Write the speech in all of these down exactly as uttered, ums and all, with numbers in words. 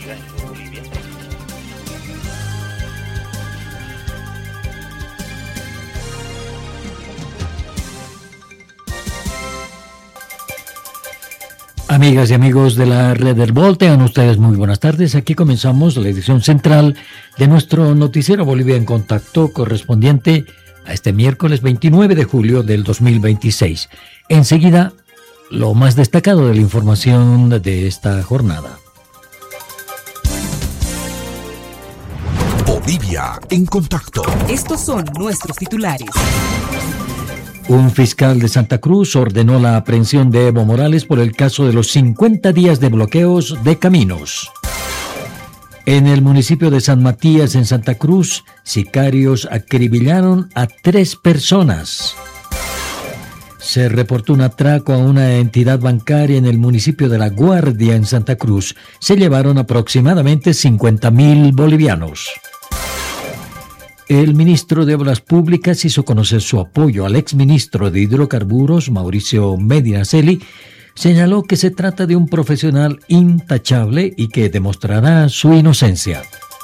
política en Bolivia. Amigas y amigos de la Red del Vol, tengan ustedes muy buenas tardes. Aquí comenzamos la edición central de nuestro noticiero Bolivia en Contacto, correspondiente a este miércoles veintinueve de julio del dos mil veintiséis. Enseguida, lo más destacado de la información de esta jornada. Bolivia en Contacto. Estos son nuestros titulares. Un fiscal de Santa Cruz ordenó la aprehensión de Evo Morales por el caso de los cincuenta días de bloqueos de caminos. En el municipio de San Matías, en Santa Cruz, sicarios acribillaron a tres personas. Se reportó un atraco a una entidad bancaria en el municipio de La Guardia, en Santa Cruz. Se llevaron aproximadamente cincuenta mil bolivianos. El ministro de Obras Públicas hizo conocer su apoyo al exministro de Hidrocarburos, Mauricio Medinaceli. Señaló que se trata de un profesional intachable y que demostrará su inocencia.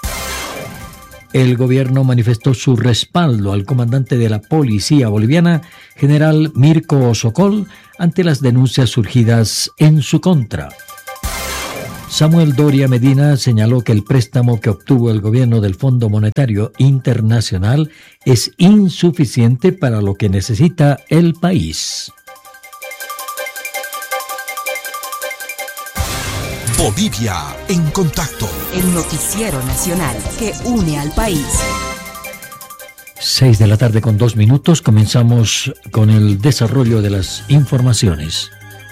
El gobierno manifestó su respaldo al comandante de la policía boliviana, general Mirko Sokol, ante las denuncias surgidas en su contra. Samuel Doria Medina señaló que el préstamo que obtuvo el gobierno del Fondo Monetario Internacional es insuficiente para lo que necesita el país. Bolivia en Contacto. El noticiero nacional que une al país. Seis de la tarde con dos minutos. Comenzamos con el desarrollo de las informaciones.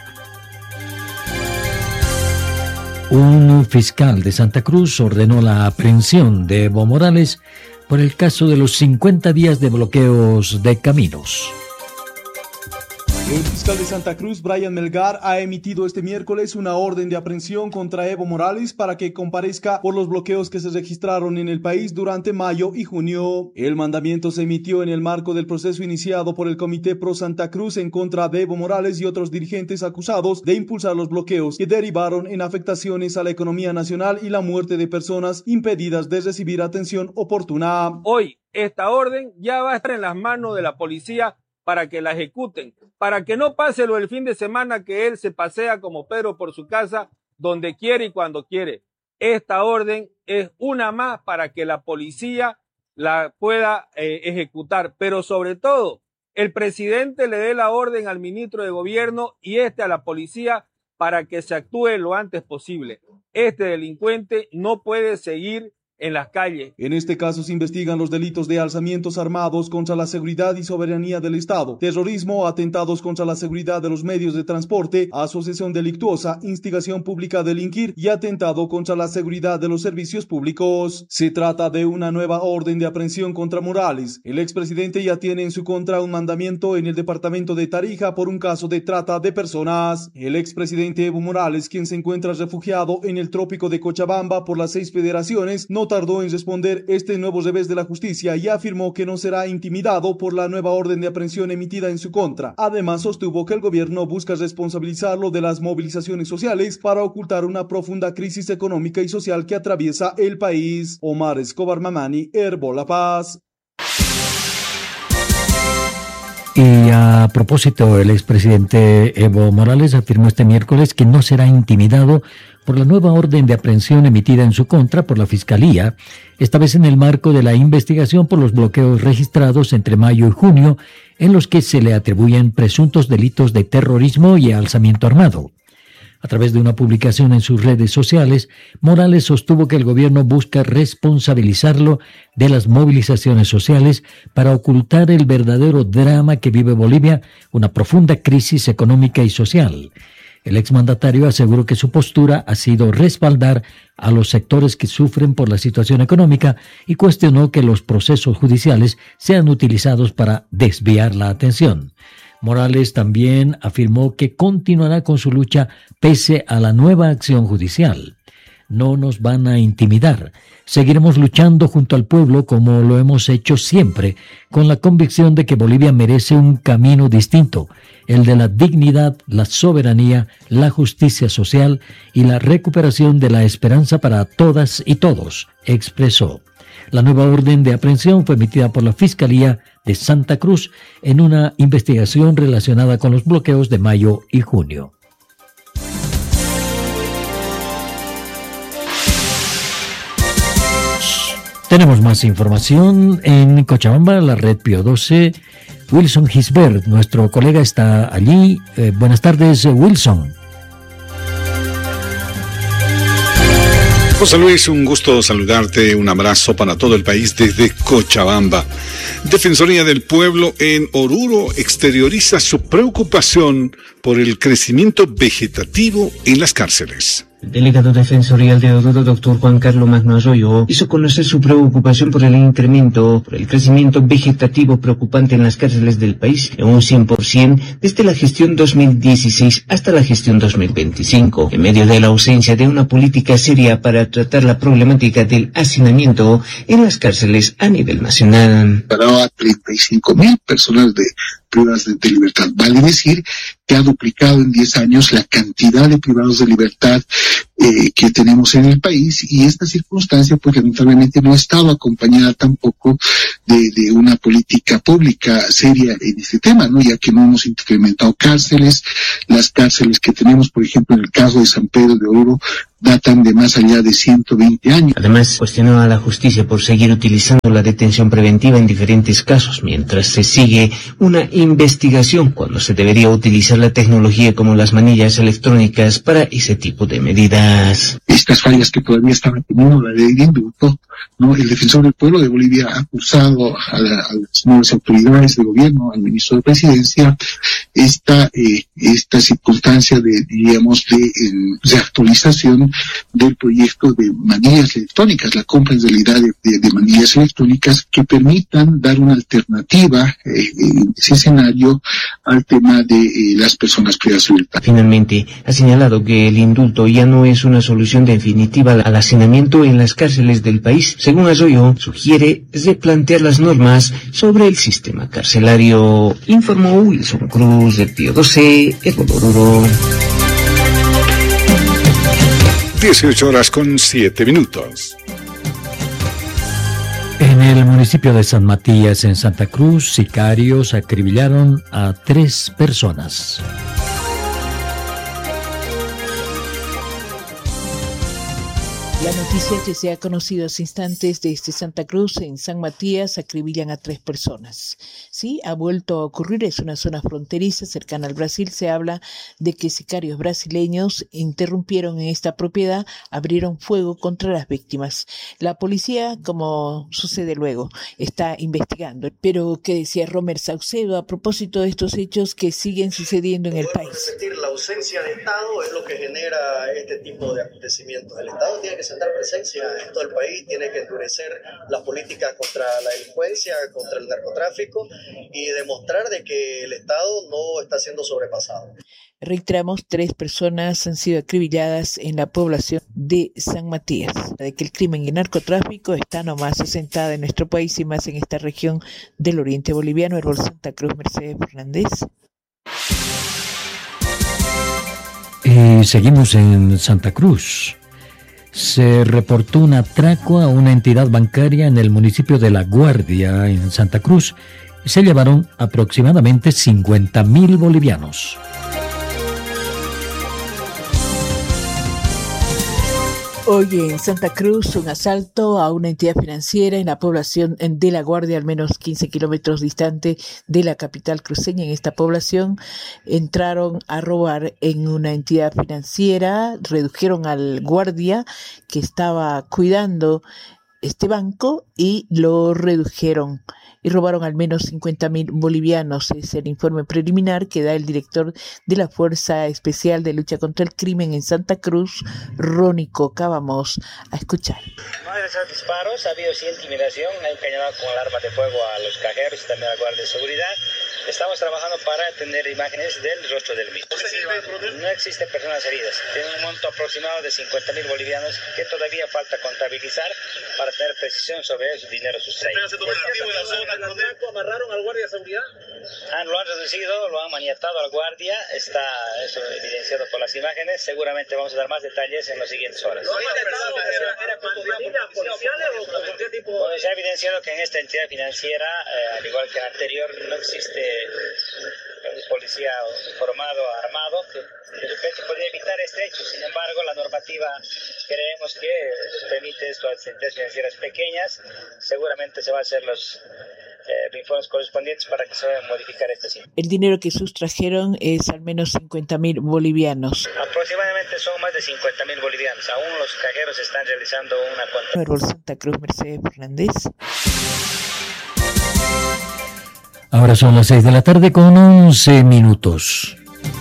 Un fiscal de Santa Cruz ordenó la aprehensión de Evo Morales por el caso de los cincuenta días de bloqueos de caminos. El fiscal de Santa Cruz, Brian Melgar, ha emitido este miércoles una orden de aprehensión contra Evo Morales para que comparezca por los bloqueos que se registraron en el país durante mayo y junio. El mandamiento se emitió en el marco del proceso iniciado por el Comité Pro Santa Cruz en contra de Evo Morales y otros dirigentes acusados de impulsar los bloqueos que derivaron en afectaciones a la economía nacional y la muerte de personas impedidas de recibir atención oportuna. Hoy, esta orden ya va a estar en las manos de la policía para que la ejecuten, para que no pase lo del fin de semana que él se pasea como Pedro por su casa, donde quiere y cuando quiere. Esta orden es una más para que la policía la pueda eh, ejecutar, pero sobre todo, el presidente le dé la orden al ministro de gobierno y este a la policía para que se actúe lo antes posible. Este delincuente no puede seguir en las calles. En este caso se investigan los delitos de alzamientos armados contra la seguridad y soberanía del Estado, terrorismo, atentados contra la seguridad de los medios de transporte, asociación delictuosa, instigación pública a delinquir y atentado contra la seguridad de los servicios públicos. Se trata de una nueva orden de aprehensión contra Morales. El expresidente ya tiene en su contra un mandamiento en el departamento de Tarija por un caso de trata de personas. El expresidente Evo Morales, quien se encuentra refugiado en el trópico de Cochabamba por las seis federaciones, no tardó en responder este nuevo revés de la justicia y afirmó que no será intimidado por la nueva orden de aprehensión emitida en su contra. Además, sostuvo que el gobierno busca responsabilizarlo de las movilizaciones sociales para ocultar una profunda crisis económica y social que atraviesa el país. Omar Escobar Mamani, Herbo La Paz. Y a propósito, el expresidente Evo Morales afirmó este miércoles que no será intimidado por la nueva orden de aprehensión emitida en su contra por la Fiscalía, esta vez en el marco de la investigación por los bloqueos registrados entre mayo y junio, en los que se le atribuyen presuntos delitos de terrorismo y alzamiento armado. A través de una publicación en sus redes sociales, Morales sostuvo que el gobierno busca responsabilizarlo de las movilizaciones sociales para ocultar el verdadero drama que vive Bolivia, una profunda crisis económica y social. El exmandatario aseguró que su postura ha sido respaldar a los sectores que sufren por la situación económica y cuestionó que los procesos judiciales sean utilizados para desviar la atención. Morales también afirmó que continuará con su lucha pese a la nueva acción judicial. no nos van a intimidar. Seguiremos luchando junto al pueblo como lo hemos hecho siempre, con la convicción de que Bolivia merece un camino distinto, el de la dignidad, la soberanía, la justicia social y la recuperación de la esperanza para todas y todos, expresó. La nueva orden de aprehensión fue emitida por la Fiscalía de Santa Cruz en una investigación relacionada con los bloqueos de mayo y junio. Tenemos más información en Cochabamba, la red Pío doce. Wilson Gisbert, nuestro colega, está allí. Eh, buenas tardes, Wilson. José Luis, un gusto saludarte, un abrazo para todo el país desde Cochabamba. Defensoría del Pueblo en Oruro exterioriza su preocupación por el crecimiento vegetativo en las cárceles. El delegado defensorial de Oruro, doctor Juan Carlos Magno Arroyo, hizo conocer su preocupación por el incremento, por el crecimiento vegetativo preocupante en las cárceles del país, en un cien por ciento desde la gestión dos mil dieciséis hasta la gestión dos mil veinticinco, en medio de la ausencia de una política seria para tratar la problemática del hacinamiento en las cárceles a nivel nacional. Para treinta y cinco mil personas de privadas de, de libertad. Vale decir que ha duplicado en diez años la cantidad de privados de libertad eh, que tenemos en el país, y esta circunstancia pues lamentablemente no ha estado acompañada tampoco de, de una política pública seria en este tema, ¿no? Ya que no hemos incrementado cárceles. Las cárceles que tenemos, por ejemplo, en el caso de San Pedro de Oruro, datan de más allá de ciento veinte años. Además, cuestionó a la justicia por seguir utilizando la detención preventiva en diferentes casos, mientras se sigue una investigación cuando se debería utilizar la tecnología como las manillas electrónicas para ese tipo de medidas. Estas fallas que todavía estaban teniendo la ley de indulto, ¿no? El defensor del pueblo de Bolivia ha acusado a, la, a las nuevas autoridades de gobierno, al ministro de Presidencia, esta eh, esta circunstancia de, diríamos, de, eh, de actualización del proyecto de manillas electrónicas, la compra en realidad de, de, de manillas electrónicas que permitan dar una alternativa eh, en ese escenario al tema de eh, las personas privadas de libertad. Finalmente, ha señalado que el indulto ya no es una solución definitiva al hacinamiento en las cárceles del país. Según Arroyo, sugiere replantear las normas sobre el sistema carcelario. Informó Wilson Cruz de Pío doce, Oruro. dieciocho horas con siete minutos. En el municipio de San Matías, en Santa Cruz, sicarios acribillaron a tres personas. La noticia que se ha conocido hace instantes desde Santa Cruz, en San Matías, acribillan a tres personas. Sí, ha vuelto a ocurrir, es una zona fronteriza cercana al Brasil. Se habla de que sicarios brasileños interrumpieron en esta propiedad, abrieron fuego contra las víctimas. La policía, como sucede luego, está investigando. Pero, ¿qué decía Romer Saucedo a propósito de estos hechos que siguen sucediendo en el país? Repetir, la ausencia de Estado es lo que genera este tipo de acontecimientos. El Estado tiene que sentar presencia en todo el país, tiene que endurecer las políticas contra la delincuencia, contra el narcotráfico, y demostrar de que el Estado no está siendo sobrepasado. Reiteramos, tres personas han sido acribilladas en la población de San Matías. De que el crimen y el narcotráfico está nomás asentada en nuestro país y más en esta región del oriente boliviano. Herbol Santa Cruz, Mercedes Fernández. Y seguimos en Santa Cruz. Se reportó un atraco a una entidad bancaria en el municipio de La Guardia, en Santa Cruz. Se llevaron aproximadamente cincuenta mil bolivianos. Hoy en Santa Cruz, un asalto a una entidad financiera en la población de La Guardia, al menos quince kilómetros distante de la capital cruceña. En esta población entraron a robar en una entidad financiera, redujeron al guardia que estaba cuidando este banco y lo redujeron y robaron al menos cincuenta mil bolivianos. Es el informe preliminar que da el director de la Fuerza Especial de Lucha contra el Crimen en Santa Cruz, Ronnie Coca. Vamos a escuchar. No hay esos disparos, ha habido sí intimidación, hay un cañonado con alarmas de fuego a los cajeros y también a la Guardia de Seguridad. Estamos trabajando para tener imágenes del rostro del mismo. No existen personas heridas. Tiene un monto aproximado de cincuenta mil bolivianos que todavía falta contabilizar para tener precisión sobre el dinero sustraído. ¿Amarraron al guardia de seguridad? Ah, lo han reducido, lo han maniatado al guardia. Está eso evidenciado por las imágenes. Seguramente vamos a dar más detalles en las siguientes horas. ¿Era con familia, policiales o con qué tipo? Bueno, se ha evidenciado que en esta entidad financiera, eh, al igual que en la anterior, no existe un policía formado, armado, que de repente podría evitar este hecho. Sin embargo, la normativa creemos que permite esto a entidades financieras pequeñas. Seguramente se van a hacer los eh, informes correspondientes para que se vaya a modificar este símbolo. El dinero que sustrajeron es al menos cincuenta mil bolivianos. Aproximadamente son más de cincuenta mil bolivianos. Aún los cajeros están realizando una cuenta. Santa Cruz, Mercedes Fernández. Ahora son las seis de la tarde con once minutos.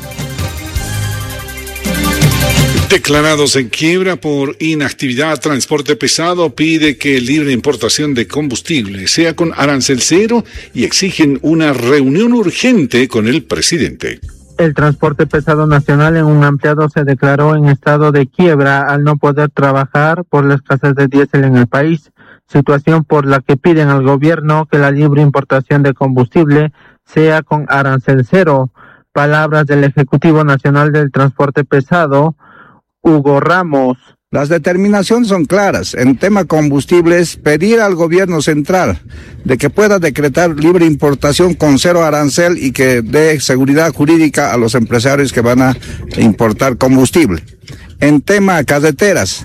Declarados en quiebra por inactividad, Transporte Pesado pide que libre importación de combustible sea con arancel cero y exigen una reunión urgente con el presidente. El transporte pesado nacional en un ampliado se declaró en estado de quiebra al no poder trabajar por la escasez de diésel en el país, situación por la que piden al gobierno que la libre importación de combustible sea con arancel cero. Palabras del Ejecutivo Nacional del Transporte Pesado, Hugo Ramos. Las determinaciones son claras. En tema combustibles, pedir al gobierno central de que pueda decretar libre importación con cero arancel y que dé seguridad jurídica a los empresarios que van a importar combustible. En tema carreteras,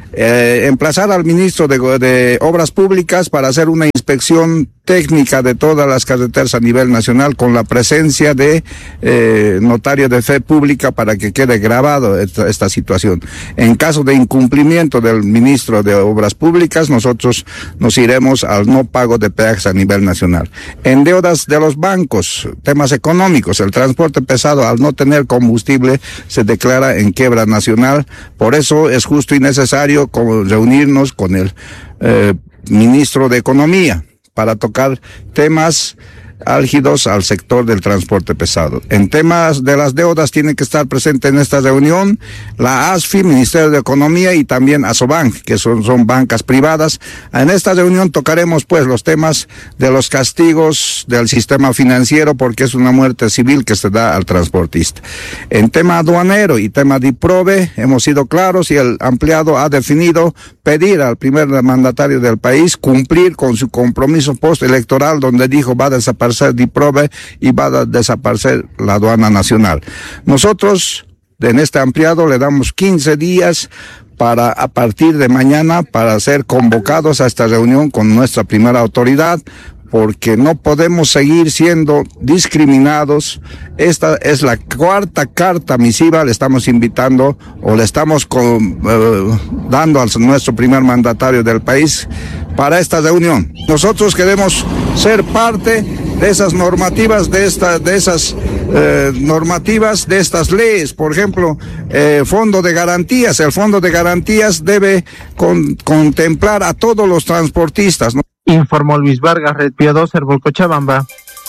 eh, emplazar al ministro de, de Obras Públicas para hacer una inspección técnica de todas las carreteras a nivel nacional con la presencia de eh, notario de fe pública para que quede grabado esta, esta situación. En caso de incumplimiento del ministro de Obras Públicas, nosotros nos iremos al no pago de peajes a nivel nacional. En deudas de los bancos, temas económicos, el transporte pesado al no tener combustible se declara en quiebra nacional. Por eso es justo y necesario como reunirnos con el eh, ministro de Economía para tocar temas álgidos al sector del transporte pesado. En temas de las deudas tiene que estar presente en esta reunión la A S F I, Ministerio de Economía y también Asobank, que son, son bancas privadas. En esta reunión tocaremos pues los temas de los castigos del sistema financiero porque es una muerte civil que se da al transportista. En tema aduanero y tema de IPROVE hemos sido claros y el ampliado ha definido pedir al primer mandatario del país cumplir con su compromiso postelectoral donde dijo va a desaparecer DIPROVE y va a desaparecer la aduana nacional. Nosotros en este ampliado le damos quince días para a partir de mañana para ser convocados a esta reunión con nuestra primera autoridad porque no podemos seguir siendo discriminados. Esta es la cuarta carta misiva, le estamos invitando o le estamos con, eh, dando a nuestro primer mandatario del país para esta reunión. Nosotros queremos ser parte de esas normativas, de, esta, de esas eh, normativas, de estas leyes. Por ejemplo, eh, Fondo de Garantías. El Fondo de Garantías debe con, contemplar a todos los transportistas, ¿no? Informó Luis Vargas, Red Pío Servo, Cochabamba.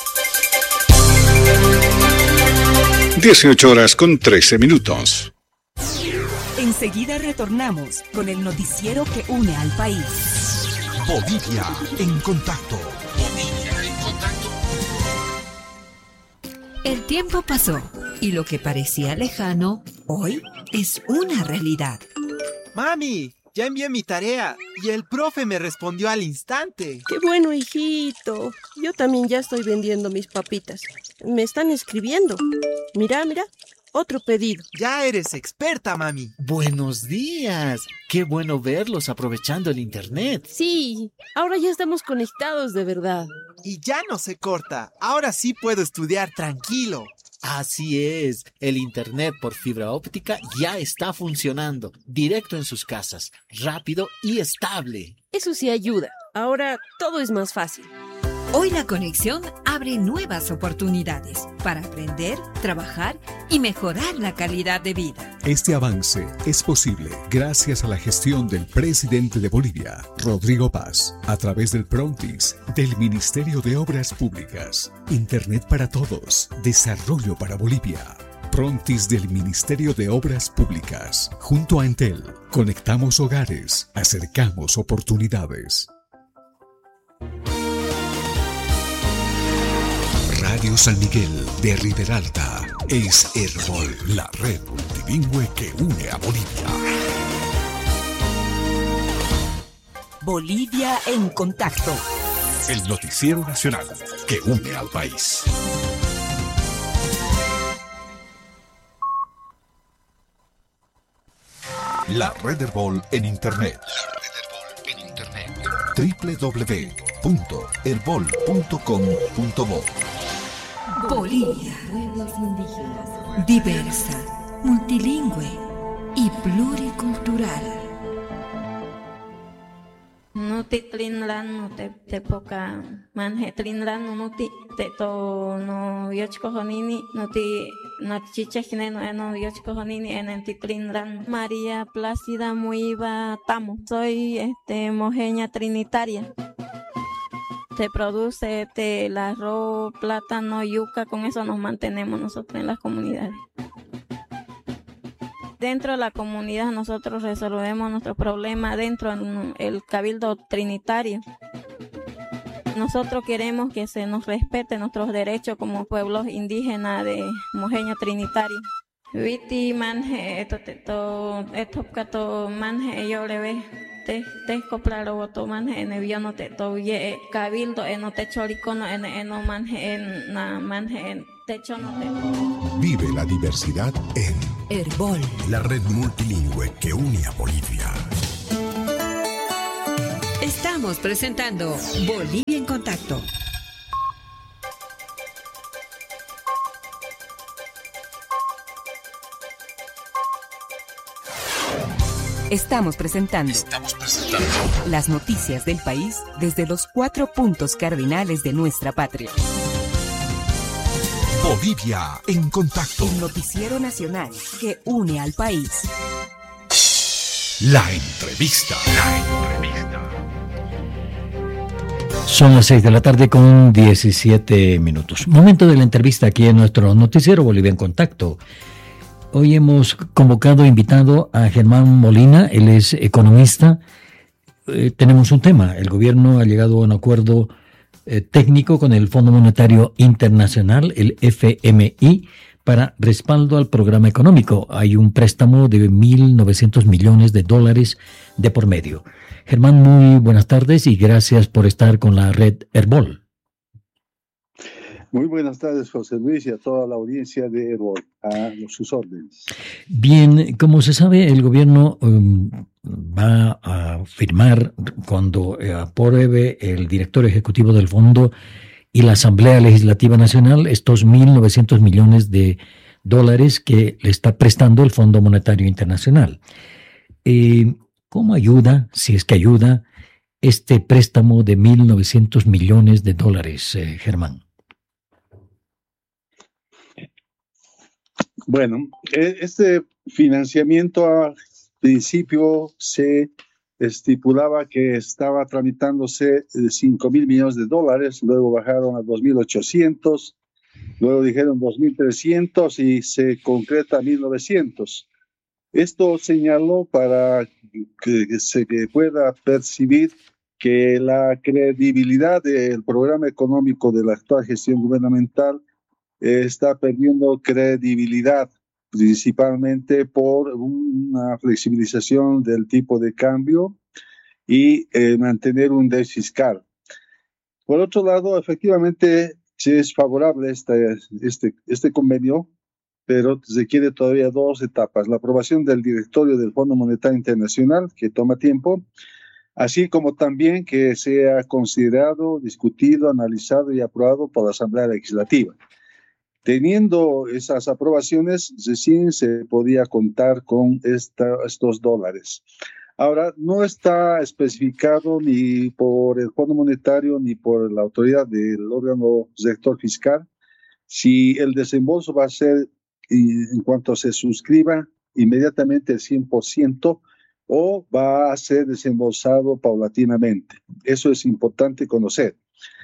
dieciocho horas con trece minutos. Enseguida retornamos con el noticiero que une al país. Bolivia en contacto. Bolivia en contacto. El tiempo pasó y lo que parecía lejano, hoy es una realidad. ¡Mami! Ya envié mi tarea y el profe me respondió al instante. ¡Qué bueno, hijito! Yo también ya estoy vendiendo mis papitas. Me están escribiendo. Mira, mira, otro pedido. Ya eres experta, mami. Buenos días. Qué bueno verlos aprovechando el internet. Sí, ahora ya estamos conectados de verdad. Y ya no se corta. Ahora sí puedo estudiar tranquilo. Así es, el internet por fibra óptica ya está funcionando, directo en sus casas, rápido y estable. Eso sí ayuda, ahora todo es más fácil. Hoy la conexión abre nuevas oportunidades para aprender, trabajar y mejorar la calidad de vida. Este avance es posible gracias a la gestión del presidente de Bolivia, Rodrigo Paz, a través del Prontis, del Ministerio de Obras Públicas, Internet para Todos, Desarrollo para Bolivia. Prontis del Ministerio de Obras Públicas. Junto a Entel, conectamos hogares, acercamos oportunidades. Radio San Miguel de Riberalta es Herbol, la red multilingüe que une a Bolivia. Bolivia en contacto. El noticiero nacional que une al país. La red Herbol en Internet. doble u doble u doble u punto herbol punto com punto bo. Bolivia, pueblos indígenas, diversa, multilingüe y pluricultural. No te trinlan, no te te poca manje trinlan, no te te to no yochko honini, no te no chichejne no no yochko honini en el trinlan. María Plácida Muiva Tamo, soy este mojeña trinitaria. Se produce este, el arroz, plátano, yuca, con eso nos mantenemos nosotros en las comunidades. Dentro de la comunidad nosotros resolvemos nuestro problema dentro del cabildo trinitario. Nosotros queremos que se nos respete nuestros derechos como pueblos indígenas de Mojeña Trinitario. Viti manje, esto esto esto cato manje yo le ve. Te te coplaro voto manje en el no te to ye cabildo en no te choricono en en no manje en na manje en techo no te. Vive la diversidad en Herbol, la red multilingüe que une a Bolivia. Estamos presentando Bolivia en Contacto. Estamos presentando, Estamos presentando las noticias del país desde los cuatro puntos cardinales de nuestra patria. Bolivia en Contacto. El noticiero nacional que une al país. La entrevista. La entrevista. Son las seis de la tarde con diecisiete minutos. Momento de la entrevista aquí en nuestro noticiero Bolivia en Contacto. Hoy hemos convocado, invitado a Germán Molina, él es economista. Eh, tenemos un tema, el gobierno ha llegado a un acuerdo eh, técnico con el Fondo Monetario Internacional, el F M I, para respaldo al programa económico. Hay un préstamo de mil novecientos millones de dólares de por medio. Germán, muy buenas tardes y gracias por estar con la red Herbol. Muy buenas tardes, José Luis, y a toda la audiencia de Herbol, a sus órdenes. Bien, como se sabe, el gobierno um, va a firmar cuando eh, apruebe el director ejecutivo del fondo y la Asamblea Legislativa Nacional estos mil novecientos millones de dólares que le está prestando el Fondo Monetario Internacional. Eh, ¿Cómo ayuda, si es que ayuda, este préstamo de mil novecientos millones de dólares, eh, Germán? Bueno, este financiamiento al principio se estipulaba que estaba tramitándose de cinco mil millones de dólares, luego bajaron a dos mil ochocientos, luego dijeron dos mil trescientos y se concreta mil novecientos. Esto señaló para que se pueda percibir que la credibilidad del programa económico de la actual gestión gubernamental está perdiendo credibilidad, principalmente por una flexibilización del tipo de cambio y eh, mantener un déficit fiscal. Por otro lado, efectivamente, sí es favorable este, este, este convenio, pero requiere todavía dos etapas. La aprobación del directorio del Fondo Monetario Internacional, que toma tiempo, así como también que sea considerado, discutido, analizado y aprobado por la Asamblea Legislativa. Teniendo esas aprobaciones, recién se podía contar con esta, estos dólares. Ahora, no está especificado ni por el Fondo Monetario ni por la autoridad del órgano rector fiscal si el desembolso va a ser, en cuanto se suscriba, inmediatamente el cien por ciento o va a ser desembolsado paulatinamente. Eso es importante conocer.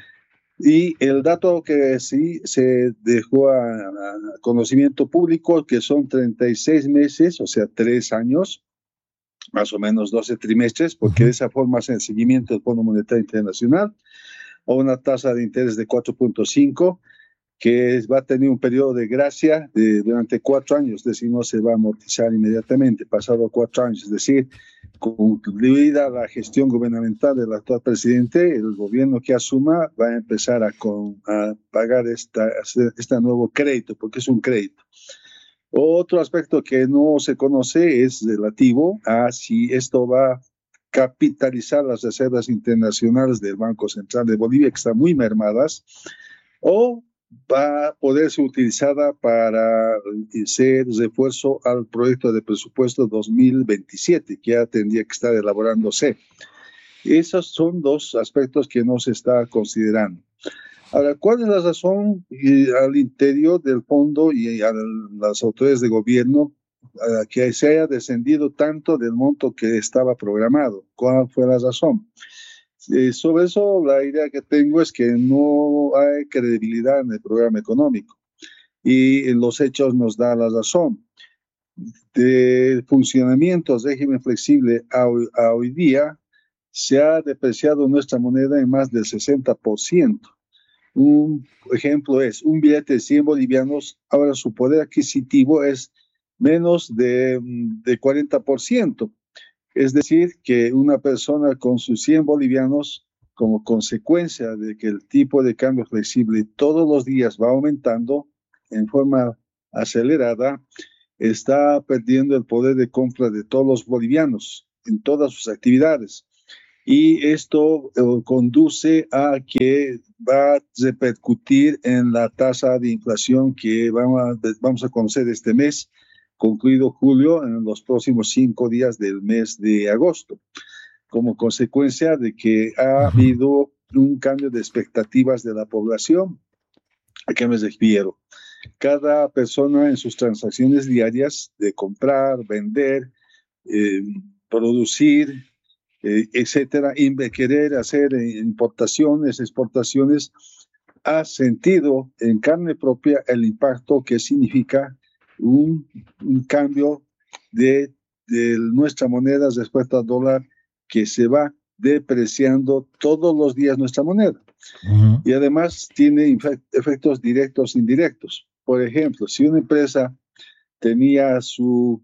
Y el dato que sí se dejó a, a conocimiento público, que son treinta y seis meses, o sea, tres años, más o menos doce trimestres, porque de esa forma hace el seguimiento del Fondo Monetario Internacional, a una tasa de interés de cuatro punto cinco, que es, va a tener un periodo de gracia de, durante cuatro años, es decir, no se va a amortizar inmediatamente, pasado cuatro años, es decir, concluida la gestión gubernamental del actual presidente, el gobierno que asuma va a empezar a, con, a pagar esta, este nuevo crédito, porque es un crédito. Otro aspecto que no se conoce es relativo a si esto va a capitalizar las reservas internacionales del Banco Central de Bolivia, que están muy mermadas, o va a poder ser utilizada para ser refuerzo al proyecto de presupuesto dos mil veintisiete, que ya tendría que estar elaborándose. Esos son dos aspectos que no se está considerando. Ahora, ¿cuál es la razón y, al interior del fondo y a las autoridades de gobierno a que se haya descendido tanto del monto que estaba programado? ¿Cuál fue la razón? Eh, sobre eso, la idea que tengo es que no hay credibilidad en el programa económico y en los hechos nos da la razón. De funcionamiento del régimen flexible a, a hoy día se ha depreciado nuestra moneda en más del sesenta por ciento. Un ejemplo es un billete de cien bolivianos, ahora su poder adquisitivo es menos de, de cuarenta por ciento. Es decir, que una persona con sus cien bolivianos, como consecuencia de que el tipo de cambio flexible todos los días va aumentando en forma acelerada, está perdiendo el poder de compra de todos los bolivianos en todas sus actividades. Y esto eh, conduce a que va a repercutir en la tasa de inflación que vamos a, vamos a conocer este mes, concluido julio, en los próximos cinco días del mes de agosto, como consecuencia de que ha habido un cambio de expectativas de la población. ¿A qué me refiero? Cada persona en sus transacciones diarias de comprar, vender, eh, producir, eh, etcétera, y querer hacer importaciones, exportaciones, ha sentido en carne propia el impacto que significa Un, un cambio de, de nuestra moneda respecto al dólar, que se va depreciando todos los días nuestra moneda. Uh-huh. Y además tiene efectos directos e indirectos. Por ejemplo, si una empresa tenía su,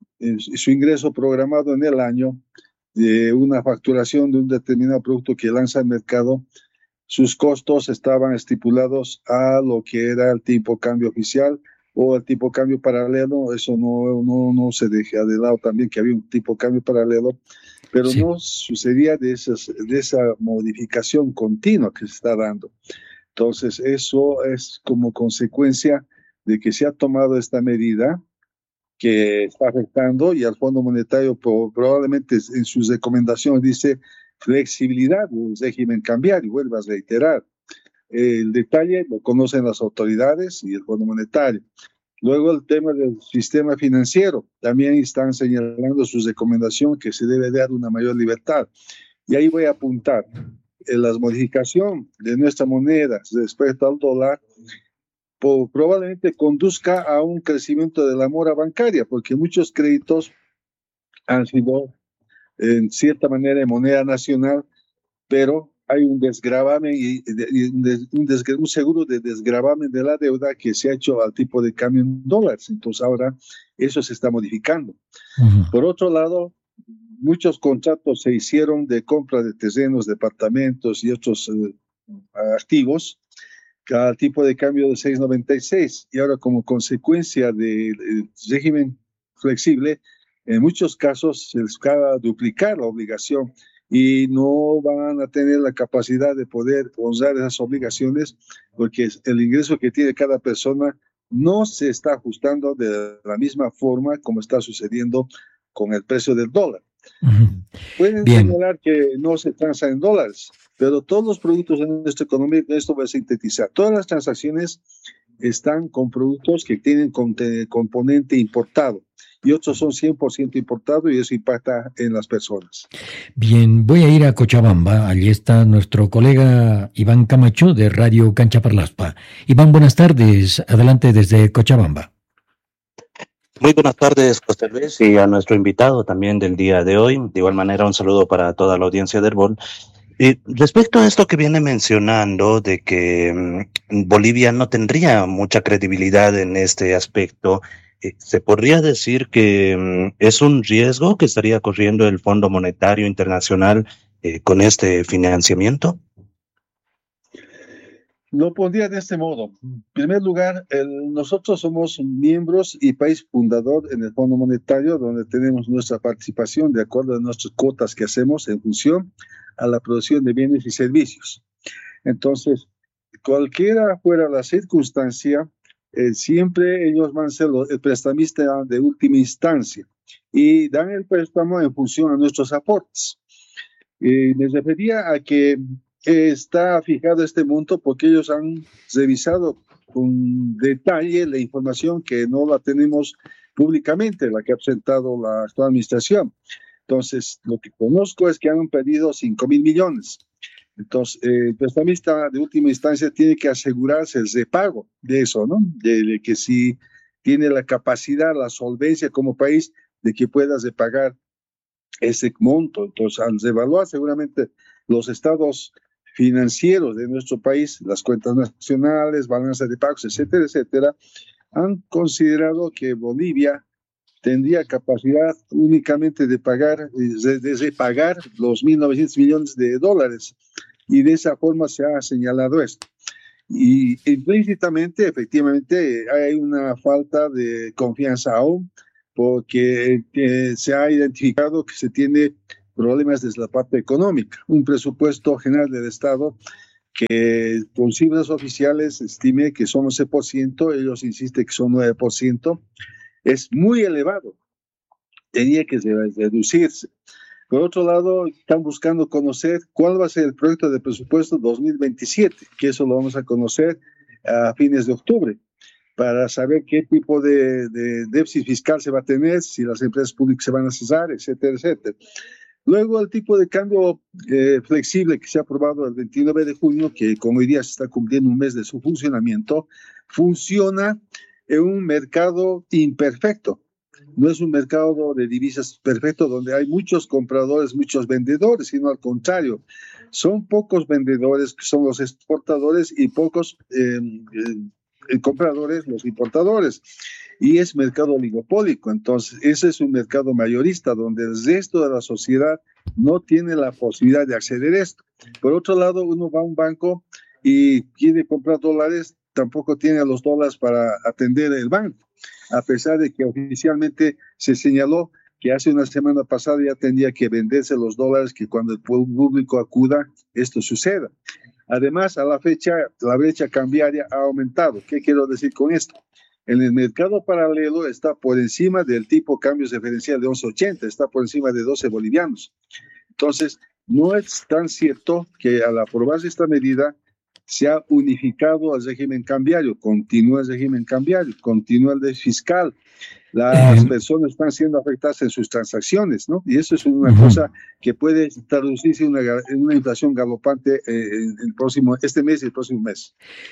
su ingreso programado en el año de una facturación de un determinado producto que lanza al mercado, sus costos estaban estipulados a lo que era el tipo de cambio oficial o el tipo de cambio paralelo. Eso no, no, no se deja de lado también, que había un tipo de cambio paralelo, pero sí, no sucedía de, esas, de esa modificación continua que se está dando. Entonces, eso es como consecuencia de que se ha tomado esta medida que está afectando, y al Fondo Monetario probablemente en sus recomendaciones dice flexibilidad del régimen cambiario, vuelvo a reiterar. El detalle lo conocen las autoridades y el Fondo Monetario. Luego el tema del sistema financiero, también están señalando sus recomendaciones que se debe dar una mayor libertad. Y ahí voy a apuntar, en la modificación de nuestra moneda respecto al dólar, po, probablemente conduzca a un crecimiento de la mora bancaria, porque muchos créditos han sido en cierta manera en moneda nacional, pero hay un desgravamen y, y un, des, un, des, un seguro de desgravamen de la deuda que se ha hecho al tipo de cambio en dólares. Entonces ahora eso se está modificando. Uh-huh. Por otro lado, muchos contratos se hicieron de compra de terrenos, departamentos y otros eh, activos al tipo de cambio de seis noventa y seis, y ahora como consecuencia del de régimen flexible, en muchos casos se les va a duplicar la obligación y no van a tener la capacidad de poder honrar esas obligaciones, porque el ingreso que tiene cada persona no se está ajustando de la misma forma como está sucediendo con el precio del dólar. Uh-huh. Pueden Bien. señalar que no se transa en dólares, pero todos los productos en nuestra economía, esto va a sintetizar, todas las transacciones están con productos que tienen componente importado y otros son cien por ciento importados y eso impacta en las personas. Bien, voy a ir a Cochabamba. Allí está nuestro colega Iván Camacho de Radio Cancha Parlaspa. Iván, buenas tardes. Adelante desde Cochabamba. Muy buenas tardes, José Luis, y a nuestro invitado también del día de hoy. De igual manera, un saludo para toda la audiencia del Herbol. Y respecto a esto que viene mencionando de que um, Bolivia no tendría mucha credibilidad en este aspecto, eh, ¿se podría decir que um, es un riesgo que estaría corriendo el Fondo Monetario Internacional eh, con este financiamiento? Lo pondría de este modo. En primer lugar, el, nosotros somos miembros y país fundador en el Fondo Monetario, donde tenemos nuestra participación de acuerdo a nuestras cuotas que hacemos en función a la producción de bienes y servicios. Entonces, cualquiera fuera la circunstancia, eh, siempre ellos van a ser los, el prestamista de última instancia y dan el préstamo en función a nuestros aportes. Eh, me refería a que está fijado este monto porque ellos han revisado con detalle la información que no la tenemos públicamente, la que ha presentado la actual administración. Entonces, lo que conozco es que han pedido cinco mil millones. Entonces, eh, el prestamista de última instancia tiene que asegurarse el repago de eso, ¿no? De, de que si tiene la capacidad, la solvencia como país de que pueda repagar ese monto. Entonces, al revaluar seguramente los estados financieros de nuestro país, las cuentas nacionales, balanza de pagos, etcétera, etcétera, han considerado que Bolivia tendría capacidad únicamente de pagar, de, de repagar los mil novecientos millones de dólares, y de esa forma se ha señalado esto. Y implícitamente, efectivamente, hay una falta de confianza aún, porque eh, se ha identificado que se tiene problemas desde la parte económica. Un presupuesto general del Estado que con cifras oficiales estime que son once por ciento, ellos insisten que son nueve por ciento, es muy elevado, tenía que reducirse. Por otro lado, están buscando conocer cuál va a ser el proyecto de presupuesto dos mil veintisiete, que eso lo vamos a conocer a fines de octubre, para saber qué tipo de, de déficit fiscal se va a tener, si las empresas públicas se van a cesar, etcétera, etcétera. Luego, el tipo de cambio eh, flexible que se ha aprobado el veintinueve de junio, que como hoy día se está cumpliendo un mes de su funcionamiento, funciona en un mercado imperfecto. No es un mercado de divisas perfecto donde hay muchos compradores, muchos vendedores, sino al contrario. Son pocos vendedores que son los exportadores y pocos eh, eh, compradores, los importadores. Y es mercado oligopólico. Entonces, ese es un mercado mayorista donde el resto de la sociedad no tiene la posibilidad de acceder a esto. Por otro lado, uno va a un banco y quiere comprar dólares, tampoco tiene los dólares para atender el banco, a pesar de que oficialmente se señaló que hace una semana pasada ya tendría que venderse los dólares, que cuando el público acuda, esto suceda. Además, a la fecha, la brecha cambiaria ha aumentado. ¿Qué quiero decir con esto? En el mercado paralelo está por encima del tipo cambio referencial de once ochenta, está por encima de doce bolivianos. Entonces, no es tan cierto que al aprobarse esta medida se ha unificado el régimen cambiario, continúa el régimen cambiario, continúa el déficit fiscal, las eh, personas están siendo afectadas en sus transacciones, ¿no? Y eso es una uh-huh. cosa que puede traducirse en una, en una inflación galopante eh, en el próximo, este mes y el próximo mes.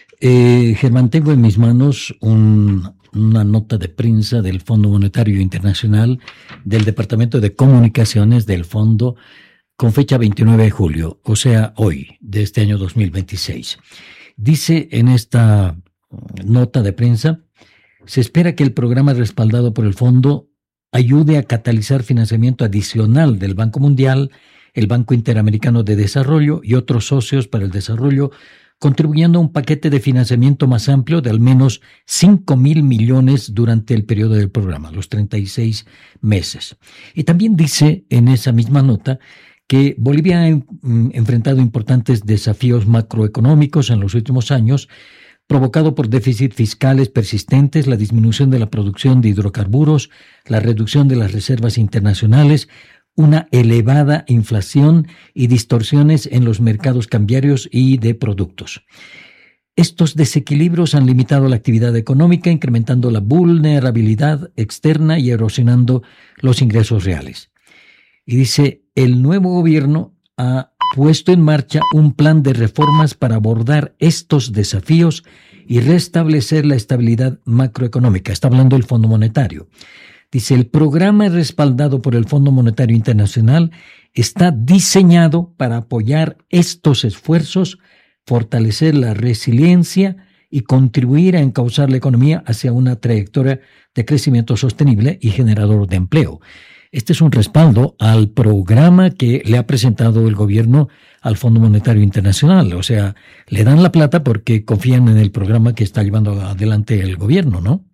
Eh, Germán, tengo en mis manos un, una nota de prensa del Fondo Monetario Internacional, del Departamento de Comunicaciones del Fondo, con fecha veintinueve de julio, o sea, hoy, de este año dos mil veintiséis. Dice en esta nota de prensa: se espera que el programa respaldado por el fondo ayude a catalizar financiamiento adicional del Banco Mundial, el Banco Interamericano de Desarrollo y otros socios para el desarrollo, contribuyendo a un paquete de financiamiento más amplio de al menos cinco mil millones durante el periodo del programa, los treinta y seis meses. Y también dice en esa misma nota que Bolivia ha enfrentado importantes desafíos macroeconómicos en los últimos años, provocado por déficits fiscales persistentes, la disminución de la producción de hidrocarburos, la reducción de las reservas internacionales, una elevada inflación y distorsiones en los mercados cambiarios y de productos. Estos desequilibrios han limitado la actividad económica, incrementando la vulnerabilidad externa y erosionando los ingresos reales. Y dice, el nuevo gobierno ha puesto en marcha un plan de reformas para abordar estos desafíos y restablecer la estabilidad macroeconómica. Está hablando el Fondo Monetario. Dice, el programa respaldado por el Fondo Monetario Internacional está diseñado para apoyar estos esfuerzos, fortalecer la resiliencia y contribuir a encauzar la economía hacia una trayectoria de crecimiento sostenible y generador de empleo. Este es un respaldo al programa que le ha presentado el gobierno al Fondo Monetario Internacional. O sea, le dan la plata porque confían en el programa que está llevando adelante el gobierno, ¿no?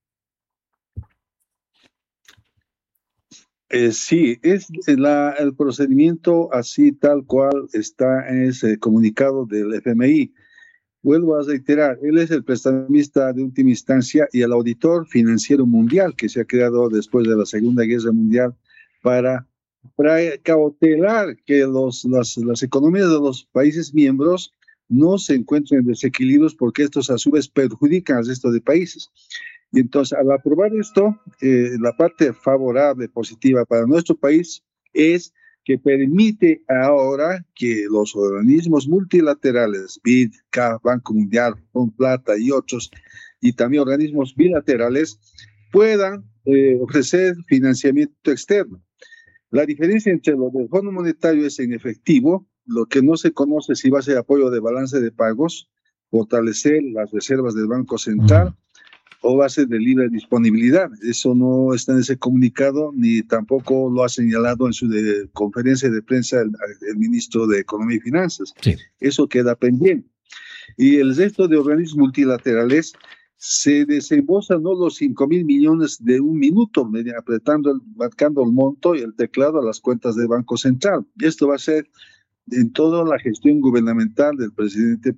Eh, sí, es la, el procedimiento así tal cual está en ese comunicado del F M I. Vuelvo a reiterar, él es el prestamista de última instancia y el auditor financiero mundial que se ha creado después de la Segunda Guerra Mundial para, para cautelar que los, las, las economías de los países miembros no se encuentren en desequilibrios porque estos a su vez perjudican al resto de países. Y entonces, al aprobar esto, eh, la parte favorable, positiva para nuestro país es que permite ahora que los organismos multilaterales, B I D, C A F, Banco Mundial, Fondo Plata y otros, y también organismos bilaterales, puedan eh, ofrecer financiamiento externo. La diferencia entre lo del Fondo Monetario es en efectivo, lo que no se conoce si va a ser apoyo de balance de pagos, fortalecer las reservas del Banco Central, uh-huh. o va a ser de libre disponibilidad. Eso no está en ese comunicado, ni tampoco lo ha señalado en su de, conferencia de prensa el, el ministro de Economía y Finanzas. Sí. Eso queda pendiente. Y el resto de organismos multilaterales se desembolsan no los cinco mil millones de un minuto, apretando, el, marcando el monto y el teclado a las cuentas del Banco Central. Y esto va a ser en toda la gestión gubernamental del presidente